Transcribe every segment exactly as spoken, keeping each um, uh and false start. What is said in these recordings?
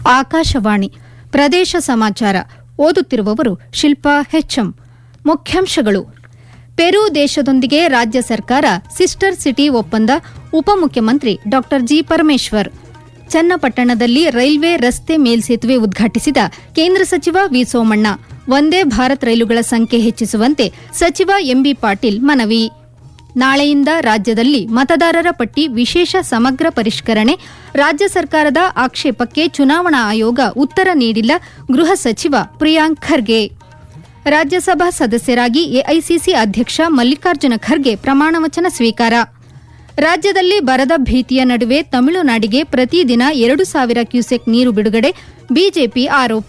ಆಕಾಶವಾಣಿ ಪ್ರದೇಶ ಸಮಾಚಾರ ಓದುತ್ತಿರುವವರು ಶಿಲ್ಪಾ ಹೆಚ್ಎಂ. ಮುಖ್ಯಾಂಶಗಳು: ಪೆರು ದೇಶದೊಂದಿಗೆ ರಾಜ್ಯ ಸರ್ಕಾರ ಸಿಸ್ಟರ್ ಸಿಟಿ ಒಪ್ಪಂದ, ಉಪಮುಖ್ಯಮಂತ್ರಿ ಡಾ ಜಿ ಪರಮೇಶ್ವರ್. ಚನ್ನಪಟ್ಟಣದಲ್ಲಿ ರೈಲ್ವೆ ರಸ್ತೆ ಮೇಲ್ಸೇತುವೆ ಉದ್ಘಾಟಿಸಿದ ಕೇಂದ್ರ ಸಚಿವ ವಿ ಸೋಮಣ್ಣ. ವಂದೇ ಭಾರತ್ ರೈಲುಗಳ ಸಂಖ್ಯೆ ಹೆಚ್ಚಿಸುವಂತೆ ಸಚಿವ ಎಂಬಿ ಪಾಟೀಲ್ ಮನವಿ. ನಾಳೆಯಿಂದ ರಾಜ್ಯದಲ್ಲಿ ಮತದಾರರ ಪಟ್ಟಿ ವಿಶೇಷ ಸಮಗ್ರ ಪರಿಷ್ಕರಣೆ, ರಾಜ್ಯ ಸರ್ಕಾರದ ಆಕ್ಷೇಪಕ್ಕೆ ಚುನಾವಣಾ ಆಯೋಗ ಉತ್ತರ ನೀಡಿಲ್ಲ, ಗೃಹ ಸಚಿವ ಪ್ರಿಯಾಂಕ್ ಖರ್ಗೆ. ರಾಜ್ಯಸಭಾ ಸದಸ್ಯರಾಗಿ ಎಐಸಿಸಿ ಅಧ್ಯಕ್ಷ ಮಲ್ಲಿಕಾರ್ಜುನ ಖರ್ಗೆ ಪ್ರಮಾಣವಚನ ಸ್ವೀಕಾರ. ರಾಜ್ಯದಲ್ಲಿ ಬರದ ಭೀತಿಯ ನಡುವೆ ತಮಿಳುನಾಡಿಗೆ ಪ್ರತಿದಿನ ಎರಡು ಸಾವಿರ ಕ್ಯೂಸೆಕ್ ನೀರು ಬಿಡುಗಡೆ, ಬಿಜೆಪಿ ಆರೋಪ.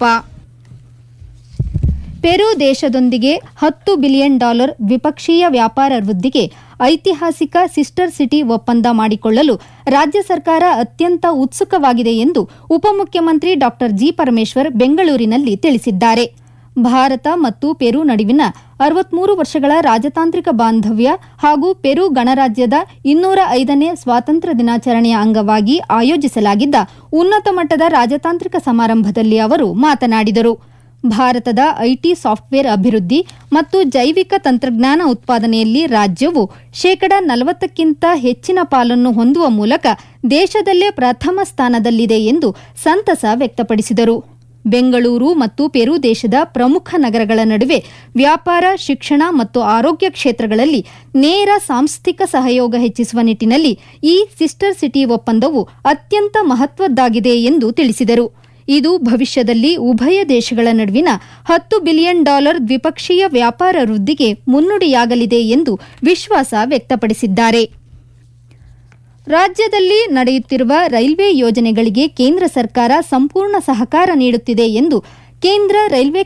ಪೆರು ದೇಶದೊಂದಿಗೆ ಹತ್ತು ಬಿಲಿಯನ್ ಡಾಲರ್ ದ್ವಿಪಕ್ಷೀಯ ವ್ಯಾಪಾರ ವೃದ್ಧಿಗೆ ಐತಿಹಾಸಿಕ ಸಿಸ್ಟರ್ ಸಿಟಿ ಒಪ್ಪಂದ ಮಾಡಿಕೊಳ್ಳಲು ರಾಜ್ಯ ಸರ್ಕಾರ ಅತ್ಯಂತ ಉತ್ಸುಕವಾಗಿದೆ ಎಂದು ಉಪಮುಖ್ಯಮಂತ್ರಿ ಡಾ ಜಿ ಪರಮೇಶ್ವರ್ ಬೆಂಗಳೂರಿನಲ್ಲಿ ತಿಳಿಸಿದ್ದಾರೆ. ಭಾರತ ಮತ್ತು ಪೆರು ನಡುವಿನ ಅರವತ್ಮೂರು ವರ್ಷಗಳ ರಾಜತಾಂತ್ರಿಕ ಬಾಂಧವ್ಯ ಹಾಗೂ ಪೆರು ಗಣರಾಜ್ಯದ ಇನ್ನೂರ ಐದನೇ ಸ್ವಾತಂತ್ರ್ಯ ದಿನಾಚರಣೆಯ ಅಂಗವಾಗಿ ಆಯೋಜಿಸಲಾಗಿದ್ದ ಉನ್ನತ ಮಟ್ಟದ ರಾಜತಾಂತ್ರಿಕ ಸಮಾರಂಭದಲ್ಲಿ ಅವರು ಮಾತನಾಡಿದರು. ಭಾರತದ ಐಟಿ ಸಾಫ್ಟ್ವೇರ್ ಅಭಿವೃದ್ಧಿ ಮತ್ತು ಜೈವಿಕ ತಂತ್ರಜ್ಞಾನ ಉತ್ಪಾದನೆಯಲ್ಲಿ ರಾಜ್ಯವು ಶೇಕಡಾ ನಲವತ್ತಕ್ಕಿಂತ ಹೆಚ್ಚಿನ ಪಾಲನ್ನು ಹೊಂದುವ ಮೂಲಕ ದೇಶದಲ್ಲೇ ಪ್ರಥಮ ಸ್ಥಾನದಲ್ಲಿದೆ ಎಂದು ಸಂತಸ ವ್ಯಕ್ತಪಡಿಸಿದರು. ಬೆಂಗಳೂರು ಮತ್ತು ಪೆರು ದೇಶದ ಪ್ರಮುಖ ನಗರಗಳ ನಡುವೆ ವ್ಯಾಪಾರ, ಶಿಕ್ಷಣ ಮತ್ತು ಆರೋಗ್ಯ ಕ್ಷೇತ್ರಗಳಲ್ಲಿ ನೇರ ಸಾಂಸ್ಥಿಕ ಸಹಯೋಗ ಹೆಚ್ಚಿಸುವ ನಿಟ್ಟಿನಲ್ಲಿ ಈ ಸಿಸ್ಟರ್ ಸಿಟಿ ಒಪ್ಪಂದವು ಅತ್ಯಂತ ಮಹತ್ವದ್ದಾಗಿದೆ ಎಂದು ತಿಳಿಸಿದರು. ಇದು ಭವಿಷ್ಯದಲ್ಲಿ ಉಭಯ ದೇಶಗಳ ನಡುವಿನ ಹತ್ತು ಬಿಲಿಯನ್ ಡಾಲರ್ ದ್ವಿಪಕ್ಷೀಯ ವ್ಯಾಪಾರ ವೃದ್ಧಿಗೆ ಮುನ್ನುಡಿಯಾಗಲಿದೆ ಎಂದು ವಿಶ್ವಾಸ ವ್ಯಕ್ತಪಡಿಸಿದ್ದಾರೆ. ರಾಜ್ಯದಲ್ಲಿ ನಡೆಯುತ್ತಿರುವ ರೈಲ್ವೆ ಯೋಜನೆಗಳಿಗೆ ಕೇಂದ್ರ ಸರ್ಕಾರ ಸಂಪೂರ್ಣ ಸಹಕಾರ ನೀಡುತ್ತಿದೆ ಎಂದು ಕೇಂದ್ರ ರೈಲ್ವೆ